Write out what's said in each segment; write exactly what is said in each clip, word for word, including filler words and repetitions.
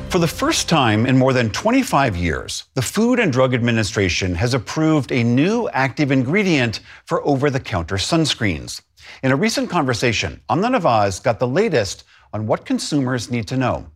For the first time in more than twenty-five years, the Food and Drug Administration has approved a new active ingredient for over-the-counter sunscreens. In a recent conversation, Amna Nawaz got the latest on what consumers need to know.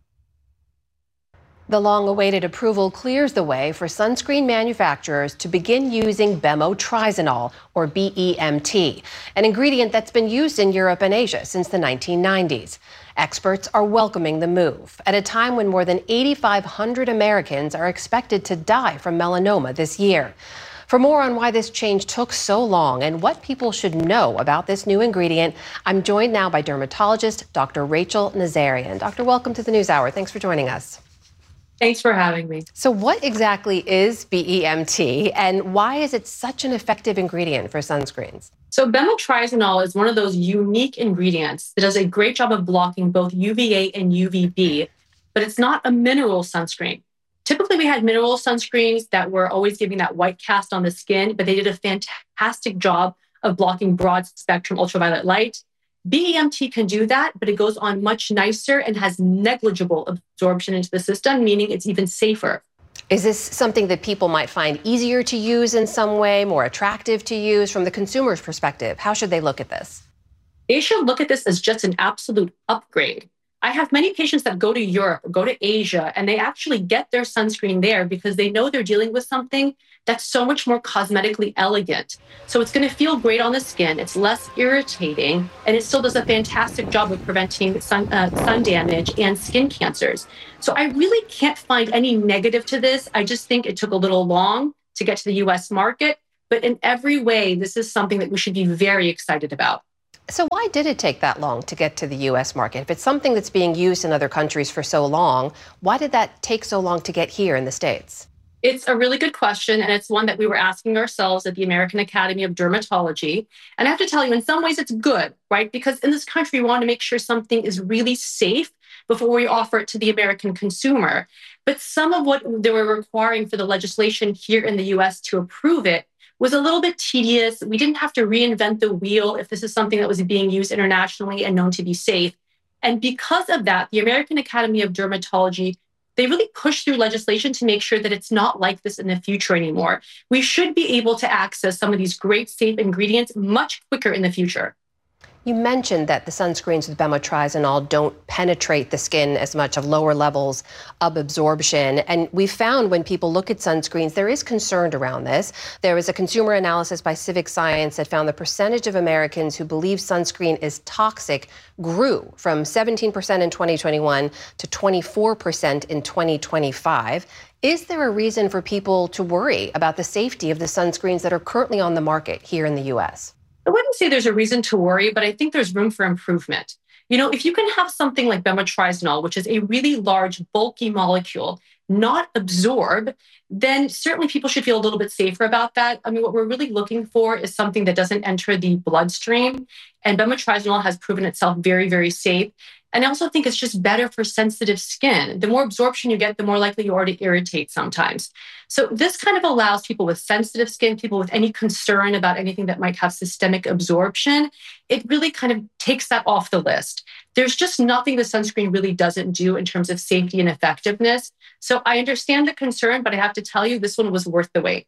The long-awaited approval clears the way for sunscreen manufacturers to begin using bemotrizanol, or B E M T, an ingredient that's been used in Europe and Asia since the nineteen nineties. Experts are welcoming the move at a time when more than eighty-five hundred Americans are expected to die from melanoma this year. For more on why this change took so long and what people should know about this new ingredient, I'm joined now by dermatologist Doctor Rachel Nazarian. Doctor, welcome to the NewsHour. Thanks for joining us. Thanks for having me. So what exactly is B E M T and why is it such an effective ingredient for sunscreens? So bemotrizanol is one of those unique ingredients that does a great job of blocking both U V A and U V B, but it's not a mineral sunscreen. Typically, we had mineral sunscreens that were always giving that white cast on the skin, but they did a fantastic job of blocking broad spectrum ultraviolet light. B E M T can do that, but it goes on much nicer and has negligible absorption into the system, meaning it's even safer. Is this something that people might find easier to use in some way, more attractive to use from the consumer's perspective? How should they look at this? They should look at this as just an absolute upgrade. I have many patients that go to Europe or go to Asia, and they actually get their sunscreen there because they know they're dealing with something that's so much more cosmetically elegant. So it's going to feel great on the skin. It's less irritating, and it still does a fantastic job of preventing sun, uh, sun damage and skin cancers. So I really can't find any negative to this. I just think it took a little long to get to the U S market. But in every way, this is something that we should be very excited about. So why did it take that long to get to the U S market? If it's something that's being used in other countries for so long, why did that take so long to get here in the States? It's a really good question, and it's one that we were asking ourselves at the American Academy of Dermatology. And I have to tell you, in some ways, it's good, right? Because in this country, we want to make sure something is really safe before we offer it to the American consumer. But some of what they were requiring for the legislation here in the U S to approve it was a little bit tedious. We didn't have to reinvent the wheel if this is something that was being used internationally and known to be safe. And because of that, the American Academy of Dermatology, they really pushed through legislation to make sure that it's not like this in the future anymore. We should be able to access some of these great safe ingredients much quicker in the future. You mentioned that the sunscreens with bemotrizanol don't penetrate the skin as much, of lower levels of absorption. And we found when people look at sunscreens, there is concern around this. There was a consumer analysis by Civic Science that found the percentage of Americans who believe sunscreen is toxic grew from seventeen percent in twenty twenty-one to twenty-four percent in twenty twenty-five. Is there a reason for people to worry about the safety of the sunscreens that are currently on the market here in the U S? I wouldn't say there's a reason to worry, but I think there's room for improvement. You know, if you can have something like bemotrizanol, which is a really large, bulky molecule, not absorb, then certainly people should feel a little bit safer about that. I mean, what we're really looking for is something that doesn't enter the bloodstream. And bemotrizanol has proven itself very, very safe. And I also think it's just better for sensitive skin. The more absorption you get, the more likely you are to irritate sometimes. So this kind of allows people with sensitive skin, people with any concern about anything that might have systemic absorption, it really kind of takes that off the list. There's just nothing the sunscreen really doesn't do in terms of safety and effectiveness. So I understand the concern, but I have to tell you, this one was worth the wait.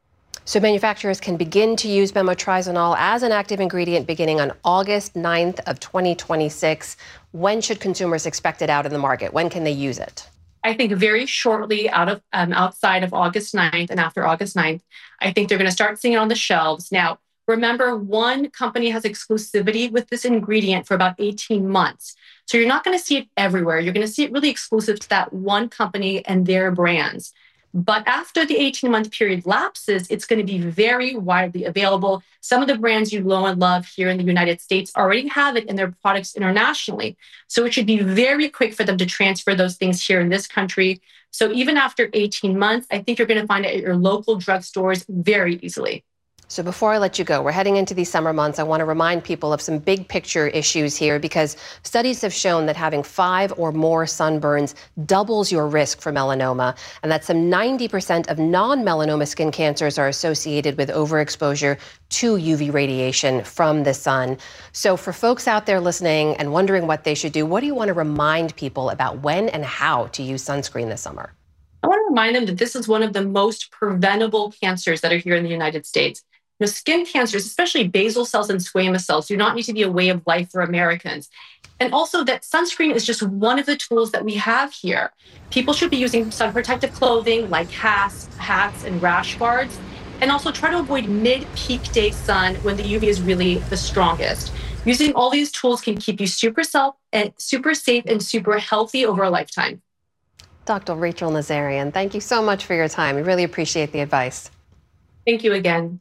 So manufacturers can begin to use bemotrizanol as an active ingredient beginning on August ninth of twenty twenty-six. When should consumers expect it out in the market? When can they use it? I think very shortly out of um, outside of August ninth and after August ninth, I think they're going to start seeing it on the shelves. Now, remember, one company has exclusivity with this ingredient for about eighteen months. So you're not going to see it everywhere. You're going to see it really exclusive to that one company and their brands. But after the eighteen-month period lapses, it's going to be very widely available. Some of the brands you know and love here in the United States already have it in their products internationally. So it should be very quick for them to transfer those things here in this country. So even after eighteen months, I think you're going to find it at your local drugstores very easily. So before I let you go, we're heading into these summer months. I want to remind people of some big picture issues here, because studies have shown that having five or more sunburns doubles your risk for melanoma, and that some ninety percent of non-melanoma skin cancers are associated with overexposure to U V radiation from the sun. So for folks out there listening and wondering what they should do, what do you want to remind people about when and how to use sunscreen this summer? I want to remind them that this is one of the most preventable cancers that are here in the United States. You know, skin cancers, especially basal cells and squamous cells, do not need to be a way of life for Americans. And also that sunscreen is just one of the tools that we have here. People should be using sun protective clothing like hats, hats and rash guards, and also try to avoid mid-peak day sun when the U V is really the strongest. Using all these tools can keep you super, self and super safe and super healthy over a lifetime. Doctor Rachel Nazarian, thank you so much for your time. We really appreciate the advice. Thank you again.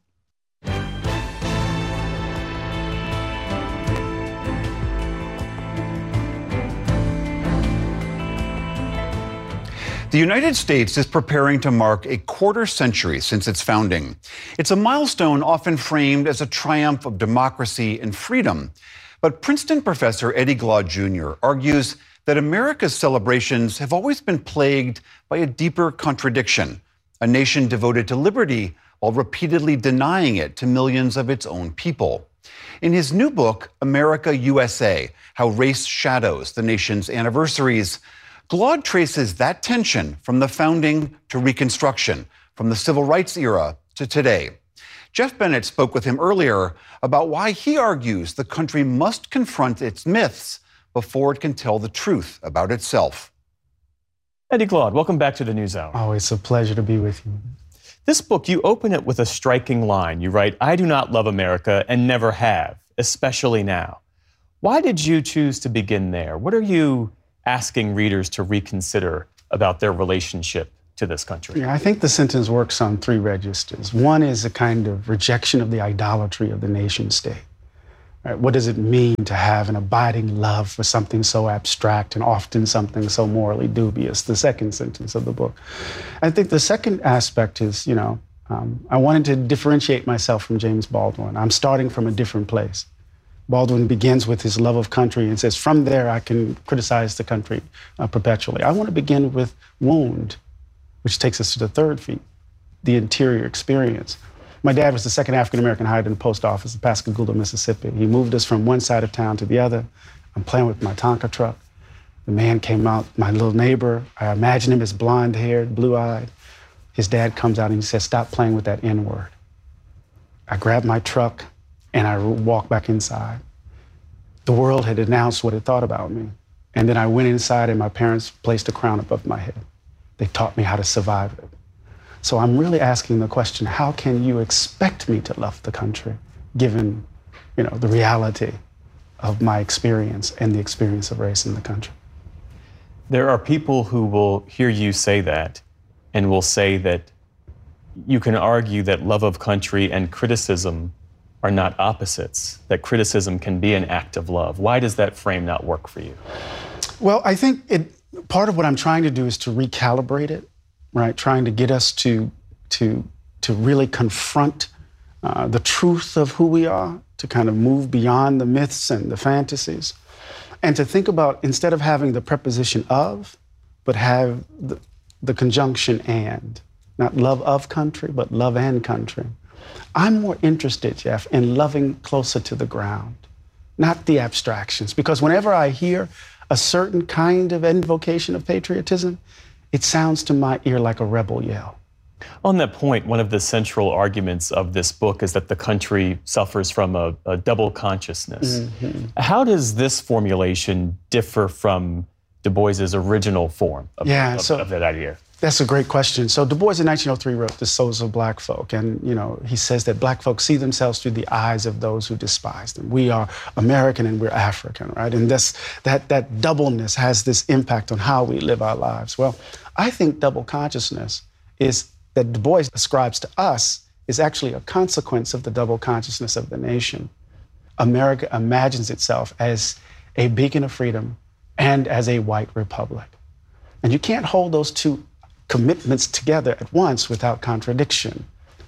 The United States is preparing to mark a quarter century since its founding. It's a milestone often framed as a triumph of democracy and freedom. But Princeton professor Eddie Glaude Junior argues that America's celebrations have always been plagued by a deeper contradiction, a nation devoted to liberty while repeatedly denying it to millions of its own people. In his new book, America U S A, How Race Shadows the Nation's Anniversaries, Glaude traces that tension from the founding to Reconstruction, from the Civil Rights era to today. Jeff Bennett spoke with him earlier about why he argues the country must confront its myths before it can tell the truth about itself. Eddie Glaude, welcome back to the NewsHour. Oh, it's a pleasure to be with you. This book, you open it with a striking line. You write, "I do not love America and never have, especially now." Why did you choose to begin there? What are you asking readers to reconsider about their relationship to this country? Yeah, I think the sentence works on three registers. One is a kind of rejection of the idolatry of the nation state. Right? What does it mean to have an abiding love for something so abstract and often something so morally dubious? The second sentence of the book. I think the second aspect is, you know, um, I wanted to differentiate myself from James Baldwin. I'm starting from a different place. Baldwin begins with his love of country and says, from there I can criticize the country uh, perpetually. I want to begin with wound, which takes us to the third feat, the interior experience. My dad was the second African-American hired in the post office in Pascagoula, Mississippi. He moved us from one side of town to the other. I'm playing with my Tonka truck. The man came out, my little neighbor. I imagine him as blonde-haired, blue-eyed. His dad comes out and he says, "Stop playing with that N-word." I grabbed my truck and I walked back inside. The world had announced what it thought about me. And then I went inside and my parents placed a crown above my head. They taught me how to survive it. So I'm really asking the question, how can you expect me to love the country, given, you know, the reality of my experience and the experience of race in the country? There are people who will hear you say that and will say that you can argue that love of country and criticism are not opposites, that criticism can be an act of love. Why does that frame not work for you? Well, I think it, part of what I'm trying to do is to recalibrate it, right? Trying to get us to, to, to really confront uh, the truth of who we are, to kind of move beyond the myths and the fantasies, and to think about, instead of having the preposition of, but have the, the conjunction and, not love of country, but love and country. I'm more interested, Jeff, in loving closer to the ground, not the abstractions. Because whenever I hear a certain kind of invocation of patriotism, it sounds to my ear like a rebel yell. On that point, one of the central arguments of this book is that the country suffers from a, a double consciousness. Mm-hmm. How does this formulation differ from Du Bois's original form of, yeah, of, so, of that idea? That's a great question. So Du Bois in nineteen oh three wrote The Souls of Black Folk. And, you know, he says that black folks see themselves through the eyes of those who despise them. We are American and we're African, right? And this, that, that doubleness has this impact on how we live our lives. Well, I think double consciousness is that Du Bois ascribes to us is actually a consequence of the double consciousness of the nation. America imagines itself as a beacon of freedom and as a white republic. And you can't hold those two commitments together at once without contradiction.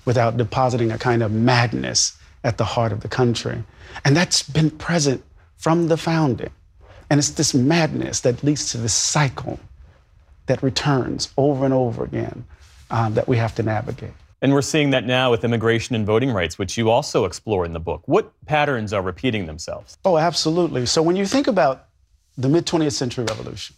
without depositing a kind of madness at the heart of the country. And that's been present from the founding. And it's this madness that leads to this cycle that returns over and over again um, that we have to navigate. And we're seeing that now with immigration and voting rights, which you also explore in the book. What patterns are repeating themselves? Oh, absolutely. So when you think about the mid-twentieth century revolution,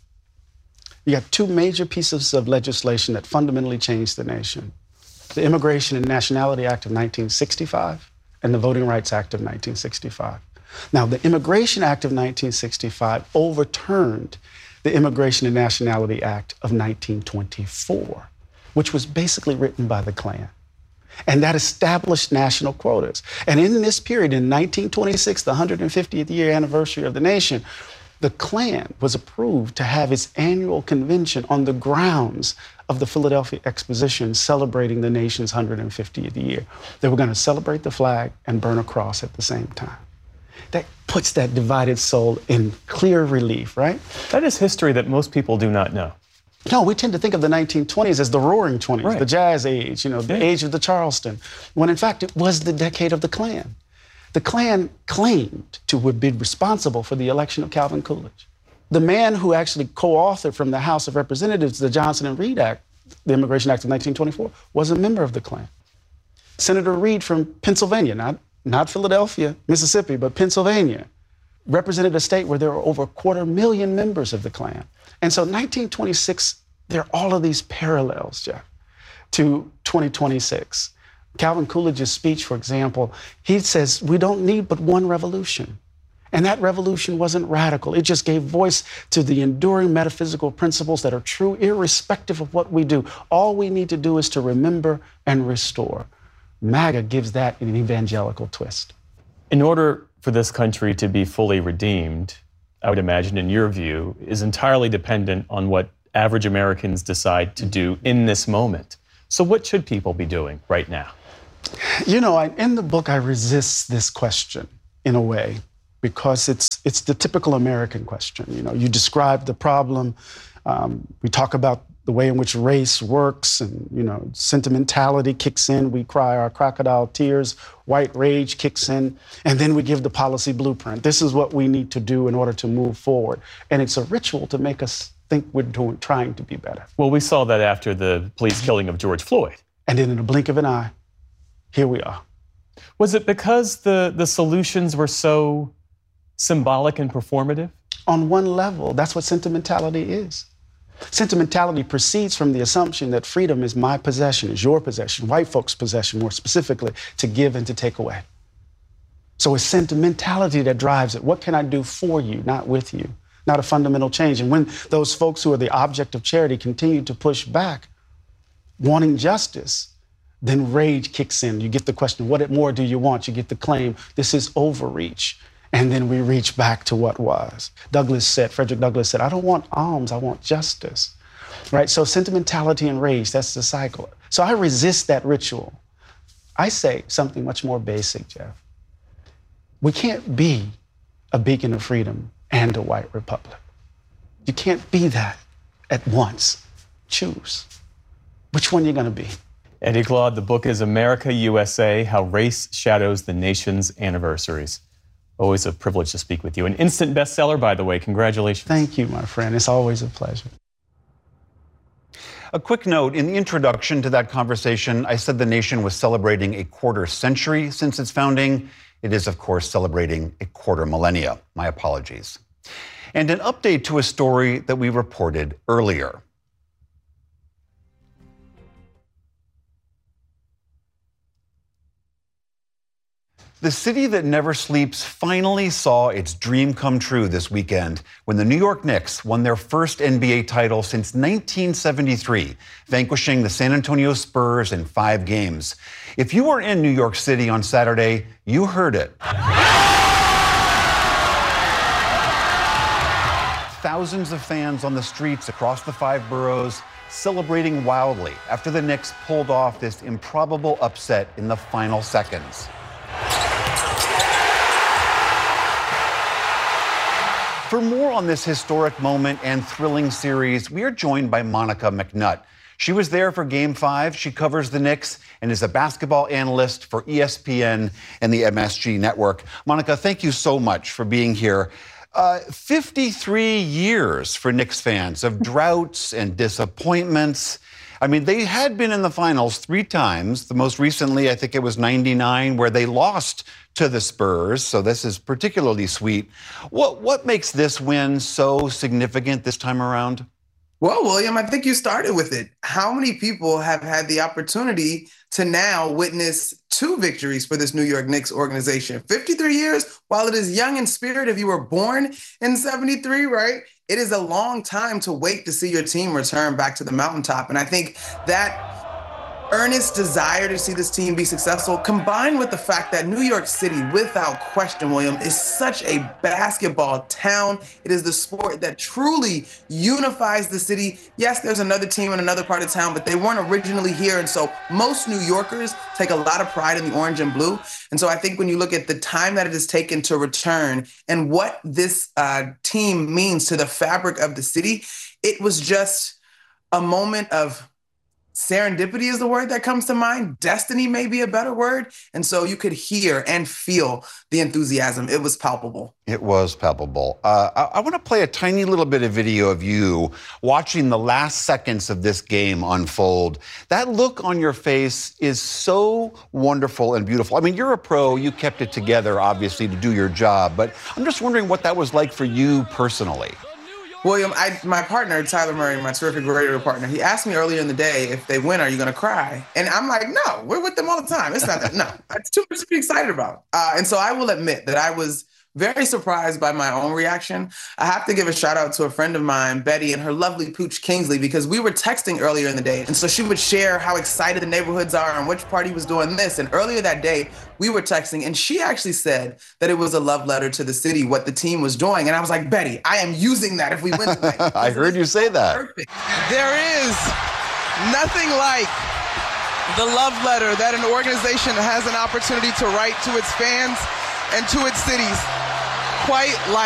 you got two major pieces of legislation that fundamentally changed the nation. The Immigration and Nationality Act of nineteen sixty-five and the Voting Rights Act of nineteen sixty-five. Now, the Immigration Act of nineteen sixty-five overturned the Immigration and Nationality Act of nineteen twenty-four, which was basically written by the Klan. And that established national quotas. And in this period, in nineteen twenty-six, the one hundred fiftieth year anniversary of the nation, the Klan was approved to have its annual convention on the grounds of the Philadelphia Exposition celebrating the nation's one hundred fiftieth year. They were going to celebrate the flag and burn a cross at the same time. That puts that divided soul in clear relief, right? That is history that most people do not know. No, we tend to think of the nineteen twenties as the roaring twenties, right. The jazz age, you know, the yeah. age of the Charleston, when in fact it was the decade of the Klan. The Klan claimed to have been responsible for the election of Calvin Coolidge. The man who actually co-authored from the House of Representatives the Johnson and Reed Act, the Immigration Act of nineteen twenty-four, was a member of the Klan. Senator Reed from Pennsylvania, not, not Philadelphia, Mississippi, but Pennsylvania, represented a state where there were over a quarter million members of the Klan. And so nineteen twenty-six, there are all of these parallels, Jeff, to twenty twenty-six. Calvin Coolidge's speech, for example, he says, we don't need but one revolution. And that revolution wasn't radical. It just gave voice to the enduring metaphysical principles that are true irrespective of what we do. All we need to do is to remember and restore. MAGA gives that an evangelical twist. In order for this country to be fully redeemed, I would imagine, in your view, is entirely dependent on what average Americans decide to do in this moment. So what should people be doing right now? You know, I, in the book, I resist this question in a way because it's it's the typical American question. You know, you describe the problem. Um, we talk about the way in which race works and, you know, sentimentality kicks in. We cry our crocodile tears. White rage kicks in. And then we give the policy blueprint. This is what we need to do in order to move forward. And it's a ritual to make us think we're doing, trying to be better. Well, we saw that after the police killing of George Floyd. And then in a blink of an eye, here we are. Was it because the, the solutions were so symbolic and performative? On one level, that's what sentimentality is. Sentimentality proceeds from the assumption that freedom is my possession, is your possession, white folks' possession more specifically, to give and to take away. So it's sentimentality that drives it. What can I do for you, not with you? Not a fundamental change. And when those folks who are the object of charity continue to push back, wanting justice, then rage kicks in. You get the question, what more do you want? You get the claim, this is overreach. And then we reach back to what was. Douglass said, Frederick Douglass said, I don't want alms, I want justice. Right? So sentimentality and rage, that's the cycle. So I resist that ritual. I say something much more basic, Jeff. We can't be a beacon of freedom and a white republic. You can't be that at once. Choose. Which one you're going to be? Eddie Glaude, the book is America, U S A, How Race Shadows the Nation's Anniversaries. Always a privilege to speak with you. An instant bestseller, by the way. Congratulations. Thank you, my friend. It's always a pleasure. A quick note, in the introduction to that conversation, I said the nation was celebrating a quarter century since its founding. It is, of course, celebrating a quarter millennia. My apologies. And an update to a story that we reported earlier. The city that never sleeps finally saw its dream come true this weekend when the New York Knicks won their first N B A title since nineteen seventy-three, vanquishing the San Antonio Spurs in five games. If you were in New York City on Saturday, you heard it. Thousands of fans on the streets across the five boroughs celebrating wildly after the Knicks pulled off this improbable upset in the final seconds. For more on this historic moment and thrilling series, we are joined by Monica McNutt. She was there for Game five. She covers the Knicks and is a basketball analyst for E S P N and the M S G Network. Monica, thank you so much for being here. Uh, fifty-three years for Knicks fans of droughts and disappointments. I mean, they had been in the finals three times. The most recently, I think it was ninety-nine, where they lost to the Spurs. So this is particularly sweet. What what makes this win so significant this time around? Well, William, I think you started with it. How many people have had the opportunity to now witness two victories for this New York Knicks organization? fifty-three years, while it is young in spirit, if you were born in seventy-three, right? It is a long time to wait to see your team return back to the mountaintop. And I think that earnest desire to see this team be successful, combined with the fact that New York City, without question, William, is such a basketball town. It is the sport that truly unifies the city. Yes, there's another team in another part of town, but they weren't originally here. And so most New Yorkers take a lot of pride in the orange and blue. And so I think when you look at the time that it has taken to return and what this uh, team means to the fabric of the city, it was just a moment of serendipity is the word that comes to mind. Destiny may be a better word. And so you could hear and feel the enthusiasm. It was palpable. It was palpable. Uh, I, I want to play a tiny little bit of video of you watching the last seconds of this game unfold. That look on your face is so wonderful and beautiful. I mean, you're a pro. You kept it together, obviously, to do your job. But I'm just wondering what that was like for you personally. William, I, my partner, Tyler Murray, my terrific radio partner, he asked me earlier in the day, if they win, are you going to cry? And I'm like, no, we're with them all the time. It's not that. No, it's too much to be excited about. Uh, and so I will admit that I was very surprised by my own reaction. I have to give a shout out to a friend of mine, Betty, and her lovely pooch, Kingsley, because we were texting earlier in the day. And so she would share how excited the neighborhoods are and which party was doing this. And earlier that day, we were texting, and she actually said that it was a love letter to the city, what the team was doing. And I was like, Betty, I am using that if we win tonight. I heard you say that. Perfect. There is nothing like the love letter that an organization has an opportunity to write to its fans and to its cities, quite like